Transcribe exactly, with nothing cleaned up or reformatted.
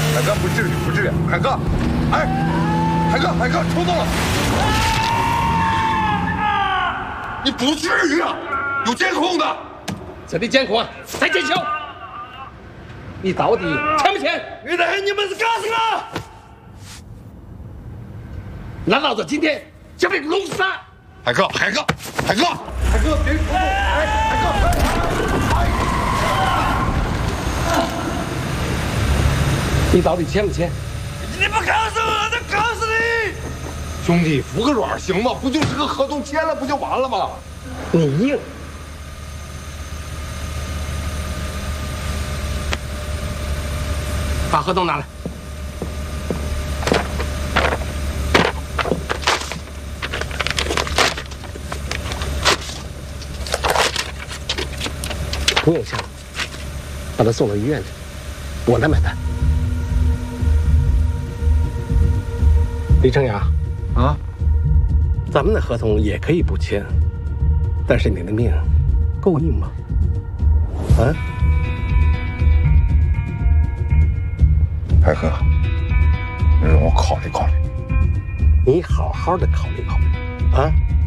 海哥不至于，不至于，海哥，哎，海哥，海哥冲动了，你不至于啊，有监控的。 这里监控啊，在监球。你到底签不签？ 你的你们是干什么？ 那老子今天就被弄死了！ 海哥，海哥，海哥，海哥别冲动，哎，海哥，哎， 你到底签不签？ 你不告诉我，我告诉你！ 兄弟，服个软行吗？不就是个合同签了不就完了吗？ 你硬。把合同拿来。不用签了，把他送到医院去，我来买单。李成雅， 啊， 咱们的合同也可以不签，但是你的命够硬吗？啊？ 海哥，你让我考虑考虑。 你好好的考虑考虑，啊！